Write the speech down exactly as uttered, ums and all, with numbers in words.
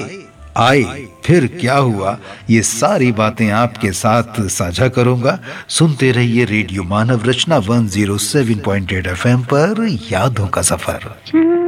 आए फिर क्या हुआ, ये सारी बातें आपके साथ साझा करूंगा। सुनते रहिए रेडियो मानव रचना one zero seven point eight FM पर, यादों का सफर।